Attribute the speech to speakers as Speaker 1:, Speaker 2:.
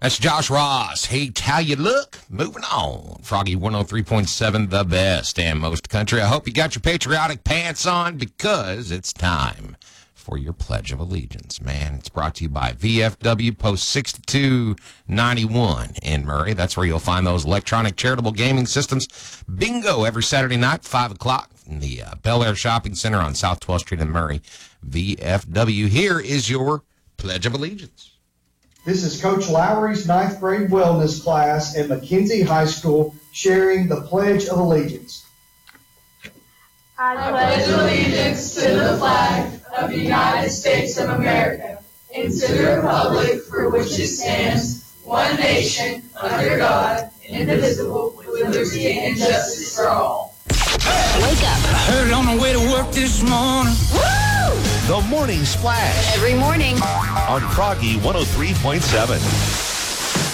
Speaker 1: That's Josh Ross. Hate how you look. Moving on. Froggy 103.7, the best and most country. I hope you got your patriotic pants on because it's time for your Pledge of Allegiance. Man, it's brought to you by VFW Post 6291 in Murray. That's where you'll find those electronic charitable gaming systems. Bingo every Saturday night, 5 o'clock in the Bel Air Shopping Center on South 12th Street in Murray. VFW. Here is your Pledge of Allegiance.
Speaker 2: This is Coach Lowry's 9th grade wellness class at McKenzie High School sharing the Pledge of Allegiance.
Speaker 3: I pledge allegiance to the flag of the United States of America and to the republic for which it stands, one nation, under God, indivisible, with liberty and justice for all.
Speaker 4: Wake up.
Speaker 5: I heard it on the way to work this morning.
Speaker 4: Woo!
Speaker 6: The Morning Splash.
Speaker 4: Every morning.
Speaker 6: On Froggy 103.7.